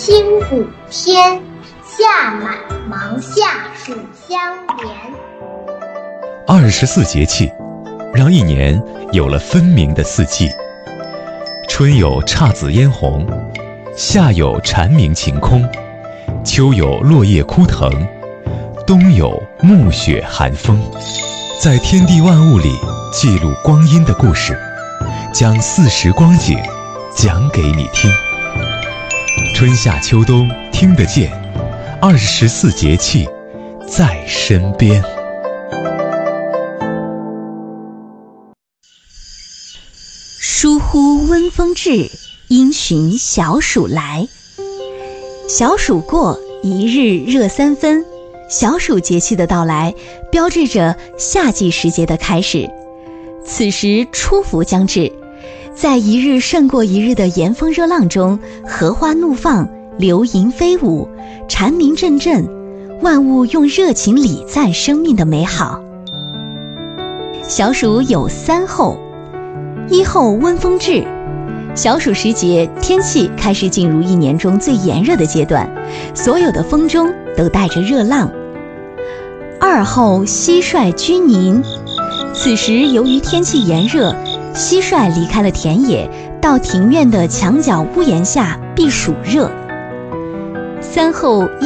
清谷天，夏满芒夏暑相连。 24节气，让一年有了分明的四季。春有姹紫嫣红，夏有蝉鸣晴空，秋有落叶枯藤，冬有暮雪寒风。在天地万物里记录光阴的故事，将40光景讲给你听。春夏秋冬听得见，24节气在身边。 疏忽温风至，因循小暑来。小暑过，一日热3分。小暑节气的到来，标志着夏季时节的开始。此时初伏将至，在一日胜过一日的炎风热浪中，荷花怒放，流萤飞舞，蝉鸣阵阵，万物用热情礼赞生命的美好。小暑有3候：一候温风至，小暑时节，天气开始进入一年中最炎热的阶段，所有的风中都带着热浪。2候蟋蟀居宁，此时由于天气炎热，蟋蟀离开了田野，到庭院的墙角屋檐下避暑热。3候